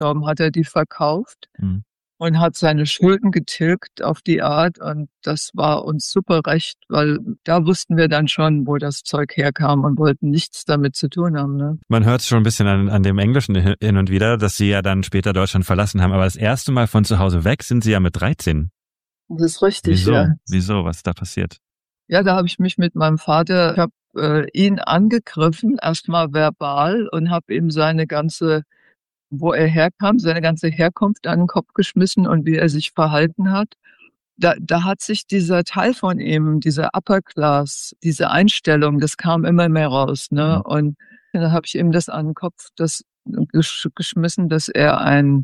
gestorben, hat er die verkauft. Mhm. Und hat seine Schulden getilgt auf die Art. Und das war uns super recht, weil da wussten wir dann schon, wo das Zeug herkam und wollten nichts damit zu tun haben. Ne? Man hört es schon ein bisschen an dem Englischen hin und wieder, dass Sie ja dann später Deutschland verlassen haben. Aber das erste Mal von zu Hause weg sind Sie ja mit 13. Das ist richtig, Wieso? ja. Wieso? Was ist da passiert? Ja, da habe ich mich mit meinem Vater, ich habe ihn angegriffen, erstmal verbal, und habe ihm seine ganze, wo er herkam, seine ganze Herkunft an den Kopf geschmissen und wie er sich verhalten hat. Da hat sich dieser Teil von ihm, dieser Upper Class, diese Einstellung, das kam immer mehr raus, ne? Mhm. Und da habe ich ihm das an den Kopf geschmissen, dass er ein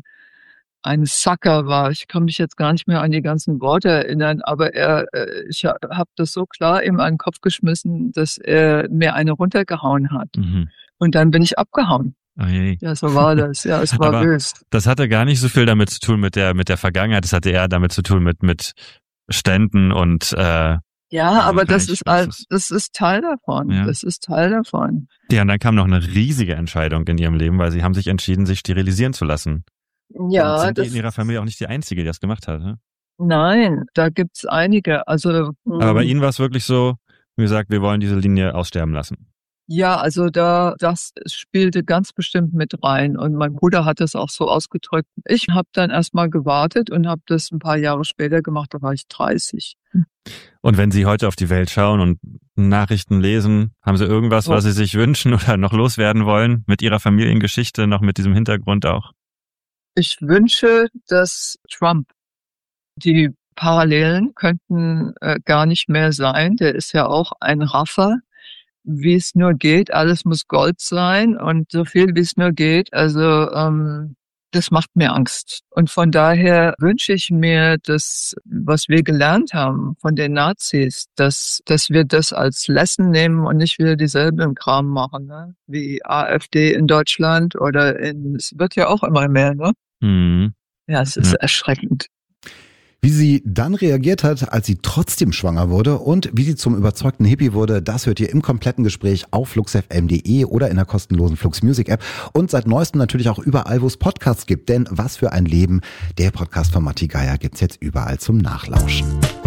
Sucker war. Ich kann mich jetzt gar nicht mehr an die ganzen Worte erinnern, aber ich habe das so klar ihm an den Kopf geschmissen, dass er mir eine runtergehauen hat. Mhm. Und dann bin ich abgehauen. Oh je. Ja, so war das. Ja, es war Aber böse. das hatte gar nicht so viel damit zu tun mit der Vergangenheit. Das hatte eher damit zu tun mit Ständen und Ja, aber das ist Teil davon. Ja. Das ist Teil davon. Ja, und dann kam noch eine riesige Entscheidung in Ihrem Leben, weil Sie haben sich entschieden, sich sterilisieren zu lassen. Ja, und sind in Ihrer Familie auch nicht die Einzige, die das gemacht hat. Ne? Nein, da gibt's einige. Also Aber bei Ihnen war es wirklich so, wie gesagt, wir wollen diese Linie aussterben lassen. ja, also das spielte ganz bestimmt mit rein, und mein Bruder hat es auch so ausgedrückt. Ich habe dann erstmal gewartet und habe das ein paar Jahre später gemacht, da war ich 30. Und wenn Sie heute auf die Welt schauen und Nachrichten lesen, haben Sie irgendwas, was Sie sich wünschen oder noch loswerden wollen mit Ihrer Familiengeschichte, noch mit diesem Hintergrund auch? Ich wünsche, dass Trump, die Parallelen könnten gar nicht mehr sein. Der ist ja auch ein Raffer, wie es nur geht. Alles muss Gold sein und so viel, wie es nur geht. Also das macht mir Angst. Und von daher wünsche ich mir, dass, was wir gelernt haben von den Nazis, dass wir das als Lesson nehmen und nicht wieder dieselben Kram machen, ne? Wie AfD in Deutschland es wird ja auch immer mehr, ne? Mhm. Ja, es ist erschreckend. Wie sie dann reagiert hat, als sie trotzdem schwanger wurde und wie sie zum überzeugten Hippie wurde, das hört ihr im kompletten Gespräch auf fluxfm.de oder in der kostenlosen Flux Music App und seit neuestem natürlich auch überall, wo es Podcasts gibt. Denn was für ein Leben, der Podcast von Matti Geier gibt's jetzt überall zum Nachlauschen.